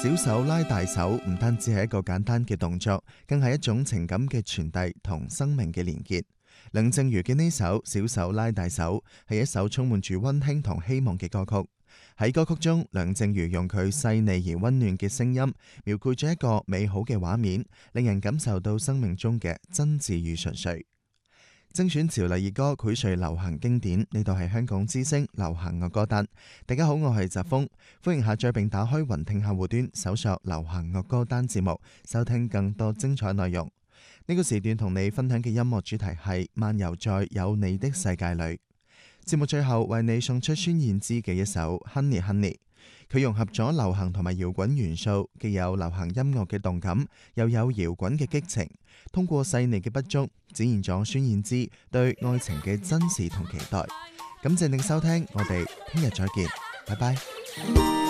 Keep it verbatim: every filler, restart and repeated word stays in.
小手拉大手唔單止係一個簡單嘅動作，更係一種情感嘅傳遞同生命嘅連結。梁靜茹嘅呢首《小手拉大手》係一首充滿住溫馨同希望嘅歌曲。喺歌曲中，梁靜茹用佢細膩而溫暖嘅聲音，描繪咗一個美好嘅畫面，令人感受到生命中嘅真摯與純粹。精選潮流熱歌，薈萃流行經典，呢度係香港之聲流行樂歌單。大家好，我係澤峰，歡迎下載並打開雲聽客戶端，搜索流行樂歌單節目，收聽更多精彩內容。呢個時段同你分享嘅音樂主題係漫遊在有你的世界裏。節目最後為你送出孫燕姿嘅一首 Honey Honey， 佢融合咗流行同埋搖滾元素，既有流行音樂嘅動感，又有搖滾嘅激情，通過細膩嘅筆觸展現咗孫燕姿對愛情嘅真實同期待。感謝你收聽，我哋聽日再見，拜拜。